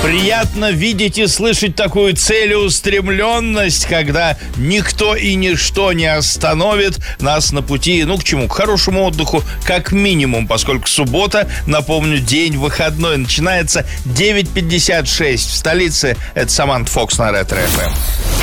Приятно видеть и слышать такую целеустремленность, когда никто и ничто не остановит нас на пути, к чему? К хорошему отдыху, как минимум, поскольку суббота, напомню, день выходной, начинается 9:56 в столице. Это Саманта Фокс на Ретро FM.